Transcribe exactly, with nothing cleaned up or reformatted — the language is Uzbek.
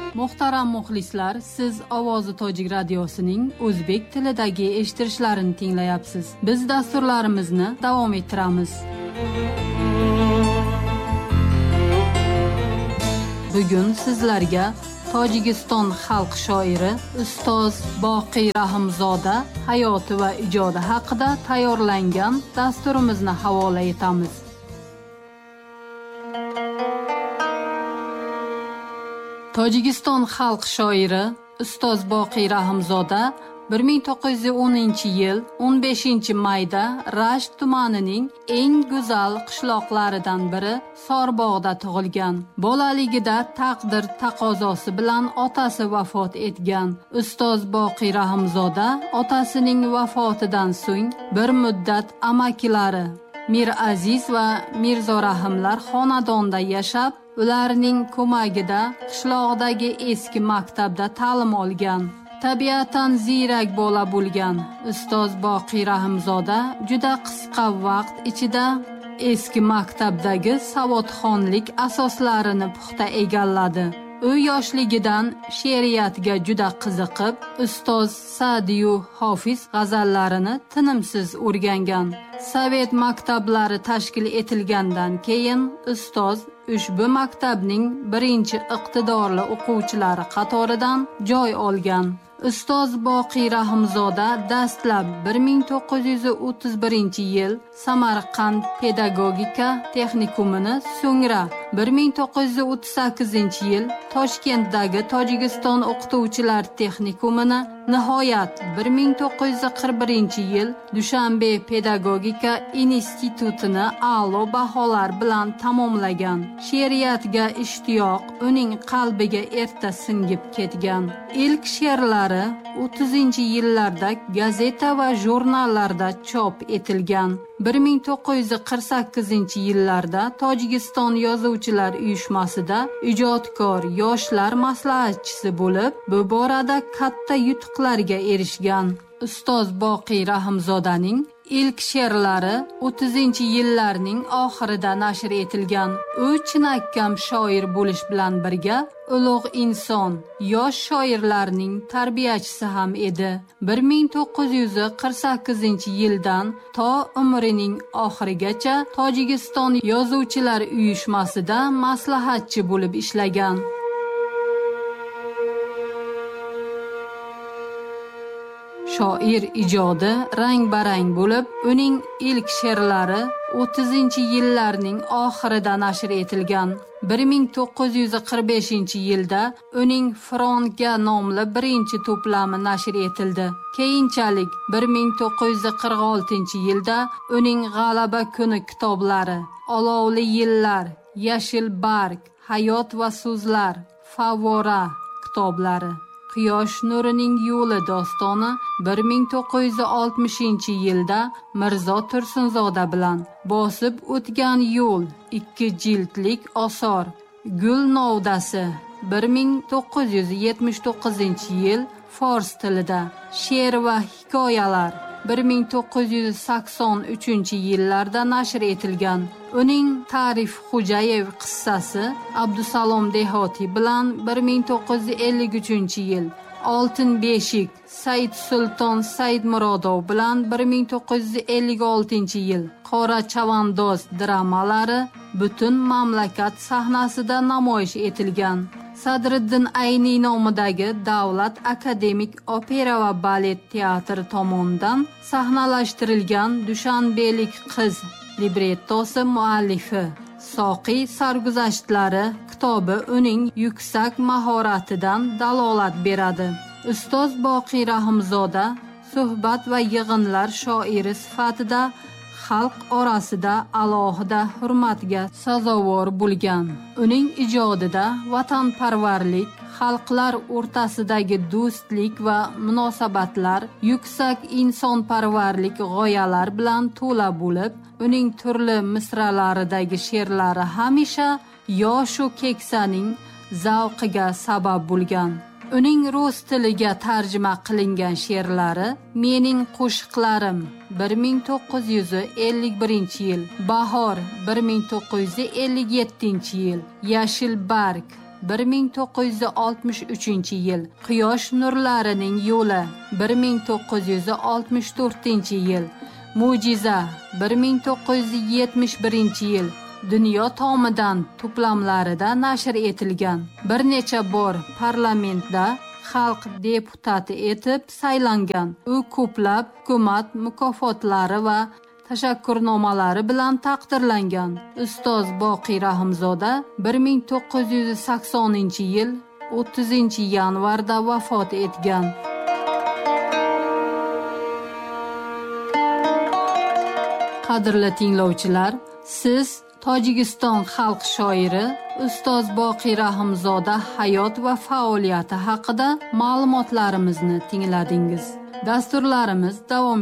Muhtaram muxlislar, siz Ovozi Tojik radiosining o'zbek tilidagi eshittirishlarini tinglayapsiz. Biz dasturlarimizni davom ettiramiz. Bugun sizlarga Tojikiston xalq shoiri ustoz Boqiy Rahimzoda hayoti va ijodi haqida tayyorlangan dasturimizni havola etamiz. Tojikiston xalq shoiri ustoz Boqiy Rahimzoda bir ming to'qqiz yuz o'ninchi yil o'n beshinchi mayda Rasht tumanining eng go'zal qishloqlaridan biri Sorbog'da tug'ilgan. Bolaligida taqdir taqozosi bilan otasi vafot etgan. Ustoz Boqiy Rahimzoda otasining vafotidan so'ng bir muddat amakilari Mir Aziz va Mirzo Rahimlar xonadonda yashab, ularning ko'magida qishloqdagi eski maktabda ta'lim olgan. Tabiatan ziyrak bola bo'lgan ustoz Boqiy Rahimzoda juda qisqa vaqt ichida eski maktabdagi savodxonlik asoslarini puxta egalladi. U yoshligidan she'riyatga juda qiziqib, ustoz Sa'diyu Hofiz g'azallarini tinimsiz o'rgangan. Sovet maktablari tashkil etilgandan keyin ustoz ushbu maktabning birinchi iqtidorli o'quvchilari qatoridan joy olgan. Ustoz Boqiy Rahimzoda dastlab bir ming to'qqiz yuz o'ttiz birinchi yil Samarqand pedagogika texnikumini, so'ngra bir ming to'qqiz yuz o'ttiz sakkizinchi yil Toshkentdagi Tojikiston o'qituvchilar texnikumini, nihoyat bir ming to'qqiz yuz qirq birinchi yil Dushanbe pedagogika institutini a'lo baholar bilan tamomlagan. She'riyatga ishtiyoq uning qalbiga erta singib ketgan. Ilk she'rlari o'ttizinchi yillarda gazeta va jurnallarda chop etilgan. bir ming to'qqiz yuz qirq sakkizinchi yillarda Tojikiston yozuvchilar uyushmasida ijodkor yoshlar maslahatchisi bo'lib, bu borada katta yutuqlarga erishgan. Ustoz Boqiy Rahimzodaning ilk she'rlari o'ttizinchi yillarning oxirida nashr etilgan. U chinakam shoir bo'lish bilan birga ulug' inson, yosh shoirlarning tarbiyachisi ham edi. bir ming to'qqiz yuz qirq sakkizinchi yildan to umrining oxirigacha Tojikiston yozuvchilar uyushmasida maslahatchi bo'lib ishlagan. Shoir ijodi rang-barang bo'lib, uning ilk she'rlari o'ttizinchi yillarning oxirida nashr etilgan. bir ming to'qqiz yuz qirq beshinchi yilda uning Frontga nomli birinchi to'plami nashr etildi. Keyinchalik bir ming to'qqiz yuz qirq oltinchi yilda uning G'alaba kuni kitoblari, Olovli yillar, Yashil barg, Hayot va so'zlar, Favvora kitoblari, Quyosh nurining yo'li dostoni bir ming to'qqiz yuz oltmishinchi yilda Mirzo Tursunzoda bilan bosib o'tgan yo'l ikki jildlik asor, Gul novdasi bir ming to'qqiz yuz yetmish to'qqizinchi yil fors tilida, she'r va hikoyalar bir ming to'qqiz yuz sakson uchinchi yillarda nashr etilgan. Uning Tarif Xo'jayev qissasi Abdusalom Dehotiy bilan bir ming to'qqiz yuz ellik uchinchi yil, Oltin beshik Said Sulton Said Murodov bilan bir ming to'qqiz yuz ellik oltinchi yil, Qora chavandoz dramalari butun mamlakat sahnasida namoyish etilgan. Sadriddin Ayniy nomidagi Davlat akademik opera va balet teatri tomonidan sahnalashtirilgan Dushanbelik qiz librettosi muallifi Soqiy sarguzashtlari kitobi uning yuksak mahoratidan dalolat beradi. Ustoz Boqiy Rahimzoda suhbat va yig'inlar shoiri sifatida xalq orasida alohida hurmatga sazovor bo'lgan. Uning ijodida vatanparvarlik, xalqlar o'rtasidagi do'stlik va munosabatlar, yuksak insonparvarlik g'oyalar bilan to'la bo'lib, uning turli misralaridagi she'rlari hamisha yosh-u keksaning zavqiga sabab bo'lgan. Uning rus tiliga tarjima qilingan she'rlari Mening qo'shiqlarim bir ming to'qqiz yuz ellik birinchi yil, Bahor bir ming to'qqiz yuz ellik yettinchi yil, Yashil barg bir ming to'qqiz yuz oltmish uchinchi yil, Quyosh nurlarining yo'li bir ming to'qqiz yuz oltmish to'rtinchi yil, Mo'jiza bir ming to'qqiz yuz yetmish birinchi yil Dunyo tomidan to'plamlarida nashr etilgan. Bir necha bor parlamentda xalq deputati etib saylangan. U ko'plab hukumat mukofotlari va tashakkurnomalari bilan taqdirlangan. Ustoz Boqiy Rahimzoda bir ming to'qqiz yuz saksoninchi yil o'ttizinchi yanvarda vafot etgan. Qadrli tinglovchilar, siz Tojikiston xalq shoiri Ustoz Boqiy Rahimzoda hayot va faoliyati haqida ma'lumotlarimizni tingladingiz. Dasturlarimiz davom